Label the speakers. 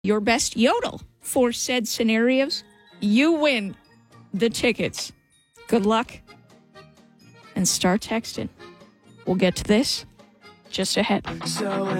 Speaker 1: your best yodel for said scenarios, you win the tickets. Good luck. And start texting. We'll get to this just ahead.
Speaker 2: So